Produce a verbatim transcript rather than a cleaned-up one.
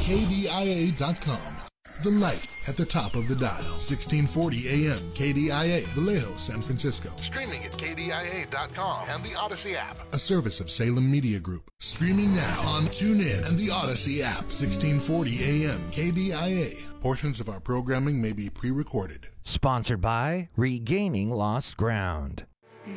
K D I A dot com. The light at the top of the dial. sixteen forty A M K D I A, Vallejo, San Francisco. Streaming at K D I A dot com and the Odyssey app. A service of Salem Media Group. Streaming now on TuneIn and the Odyssey app. sixteen forty A M K D I A. Portions of our programming may be pre-recorded. Sponsored by Regaining Lost Ground.